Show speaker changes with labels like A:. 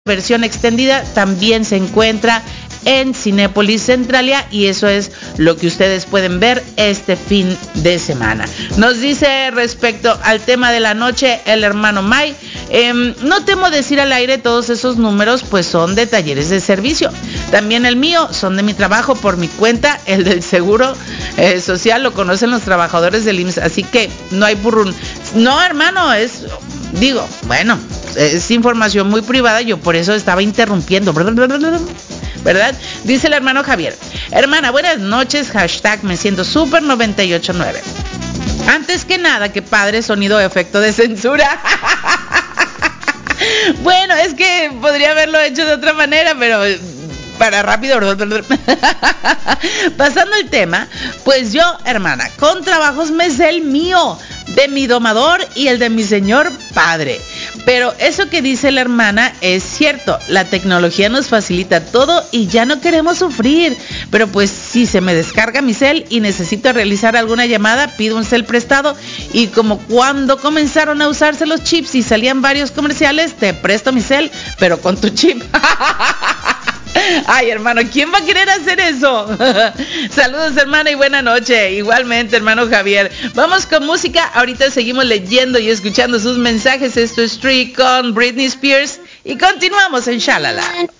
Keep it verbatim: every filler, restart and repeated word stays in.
A: versión extendida también se encuentra en Cinépolis Centralia y eso es lo que ustedes pueden ver este fin de semana. Nos dice respecto al tema de la noche el hermano May, eh, no temo decir al aire, todos esos números pues son de talleres de servicio, también el mío son de mi trabajo por mi cuenta, el del seguro eh, social lo conocen los trabajadores del I M S S, así que no hay burrún. No, hermano, es, digo, bueno, es información muy privada, yo por eso estaba interrumpiendo, ¿verdad? Dice el hermano Javier, hermana, buenas noches, hashtag me siento super noventa y ocho nueve. Antes que nada, que padre sonido de efecto de censura. Bueno, es que podría haberlo hecho de otra manera, pero para rápido. Pasando el tema, pues yo, hermana, con trabajos me sé el mío, de mi domador y el de mi señor padre. Pero eso que dice la hermana es cierto, la tecnología nos facilita todo y ya no queremos sufrir. Pero pues si se me descarga mi cel y necesito realizar alguna llamada, pido un cel prestado y como cuando comenzaron a usarse los chips y salían varios comerciales, te presto mi cel, pero con tu chip. Ay, hermano, ¿quién va a querer hacer eso? Saludos, hermana, y buena noche. Igualmente, hermano Javier. Vamos con música. Ahorita seguimos leyendo y escuchando sus mensajes. Esto es Street con Britney Spears y continuamos en Shalala.